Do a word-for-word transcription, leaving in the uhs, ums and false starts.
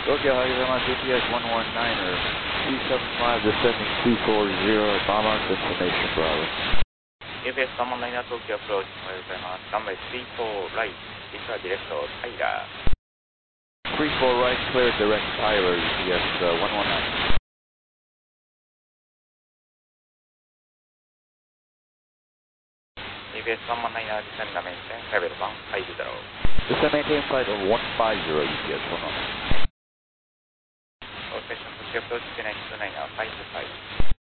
Tokyo, how you doing? G P S one one niner, two seven five descending two four zero, Bombers information, Bravo. G P S one one niner Tokyo approach, おはようございます。ランウェイスリーフォーライト、実はディレクト、タイラー。 three four right, clear direct Tyler, yes, uh, one one nine. G P S one one niner descend and maintain level one five zero. Descend maintain flight of one five zero, G P S one one nine. Rotation Tokyo approach, G P S two niner five five.